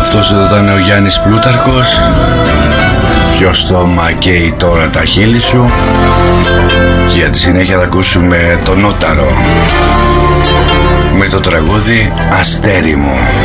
Αυτός εδώ ήταν ο Γιάννης Πλούταρχος. Ποιο στόμα καίει τώρα τα χείλη σου. Και για τη συνέχεια θα ακούσουμε τον Νόταρο με το τραγούδι Αστέρι μου.